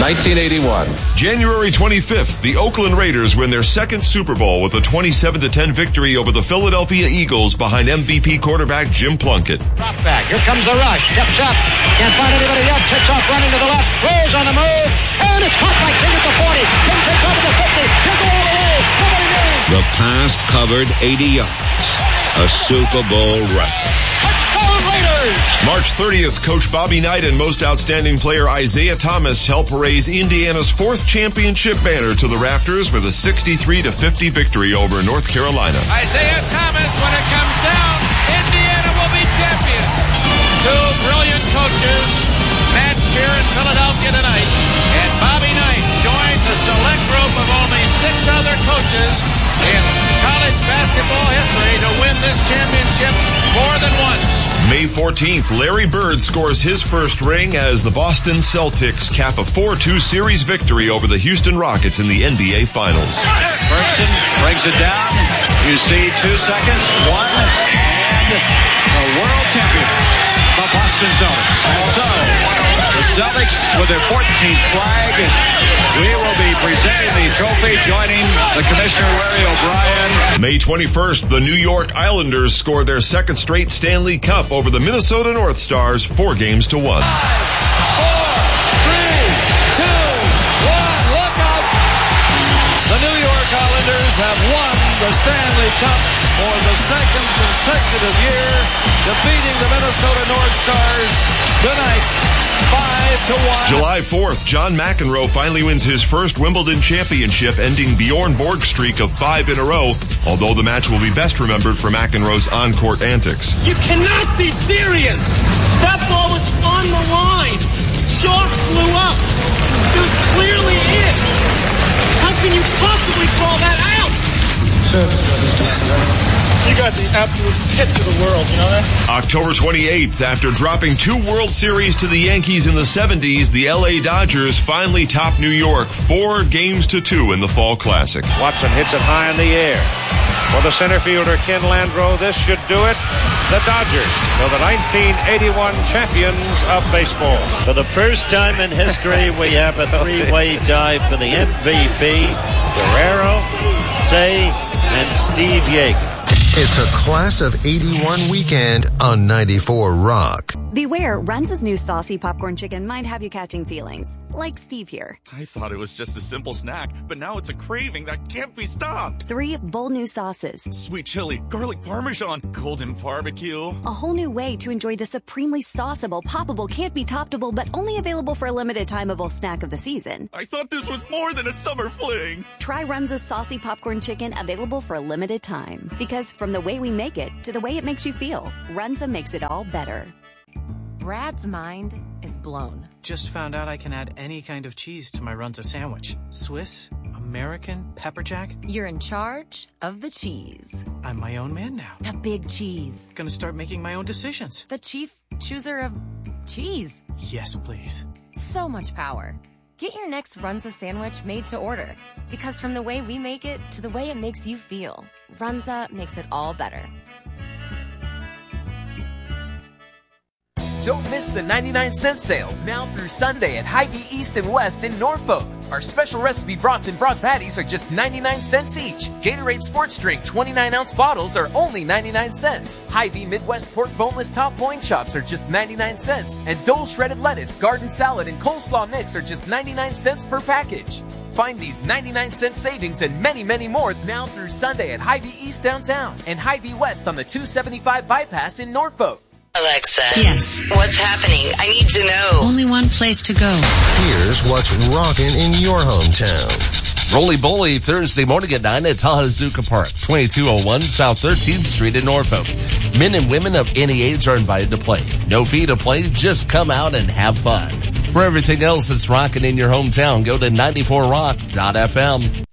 1981. January 25th, the Oakland Raiders win their second Super Bowl with a 27-10 victory over the Philadelphia Eagles behind MVP quarterback Jim Plunkett. Drop back. Here comes the rush. Steps up. Can't find anybody yet. Takes off running to the left. Rolls on the move. And it's caught by King at the 40. King takes off at the 50. He'll go all the way. Nobody knows. The pass covered 80 yards. A Super Bowl record. March 30th, Coach Bobby Knight and Most Outstanding Player Isaiah Thomas help raise Indiana's fourth championship banner to the rafters with a 63-50 victory over North Carolina. Isaiah Thomas, when it comes down, Indiana will be champion. Two brilliant coaches matched here in Philadelphia tonight, and Bobby Knight joins a select group of only 6 other coaches in college basketball history to win this championship more than once. May 14th, Larry Bird scores his first ring as the Boston Celtics cap a 4-2 series victory over the Houston Rockets in the NBA Finals. Bergsten brings it down. You see 2 seconds, 1, and the world champions, the Boston Celtics. And so, the Celtics with their 14th flag. We will be presenting the trophy, joining the Commissioner Larry O'Brien. May 21st, the New York Islanders score their second straight Stanley Cup over the Minnesota North Stars 4-1. 5, 4, 3, 2, 1, look up! The New York Islanders have won the Stanley Cup for the second consecutive year, defeating the Minnesota North Stars tonight, 5-1. July 4th, John McEnroe finally wins his first Wimbledon championship, ending Bjorn Borg's streak of 5 in a row, although the match will be best remembered for McEnroe's on-court antics. You cannot be serious! That ball was on the line. Chalk flew up. It was clearly in. How can you possibly call that out? You got the absolute pits of the world, you know that? October 28th, after dropping 2 World Series to the Yankees in the 70s, the LA Dodgers finally top New York 4-2 in the Fall Classic. Watson hits it high in the air. For the center fielder, Ken Landreau, this should do it. The Dodgers are the 1981 champions of baseball. For the first time in history, we have a 3-way tie for the MVP. Guerrero, Say, and Steve Yeager. It's a Class of 81 weekend on 94 Rock. Beware, Runza's new saucy popcorn chicken might have you catching feelings. Like Steve here. I thought it was just a simple snack, but now it's a craving that can't be stopped. 3 bold new sauces. Sweet chili, garlic parmesan, golden barbecue. A whole new way to enjoy the supremely sauceable, poppable, can't be toppable, but only available for a limited timeable snack of the season. I thought this was more than a summer fling. Try Runza's saucy popcorn chicken, available for a limited time. Because from the way we make it to the way it makes you feel, Runza makes it all better. Brad's mind is blown. Just found out I can add any kind of cheese to my Runza sandwich. Swiss, American, pepper jack. You're in charge of the cheese. I'm my own man now. The big cheese. Gonna start making my own decisions. The chief chooser of cheese. Yes, please. So much power. Get your next Runza sandwich made to order. Because from the way we make it to the way it makes you feel, Runza makes it all better. Don't miss the 99-cent sale now through Sunday at Hy-Vee East and West in Norfolk. Our special recipe brats and brat patties are just 99 cents each. Gatorade sports drink 29-ounce bottles are only 99 cents. Hy-Vee Midwest pork boneless top loin chops are just 99 cents. And Dole shredded lettuce, garden salad, and coleslaw mix are just 99 cents per package. Find these 99-cent savings and many, many more now through Sunday at Hy-Vee East downtown and Hy-Vee West on the 275 bypass in Norfolk. Alexa. Yes. What's happening? I need to know. Only one place to go. Here's what's rocking in your hometown. Roly Boly Thursday morning at 9 at Tahazuka Park, 2201 South 13th Street in Norfolk. Men and women of any age are invited to play. No fee to play, just come out and have fun. For everything else that's rocking in your hometown, go to 94rock.fm.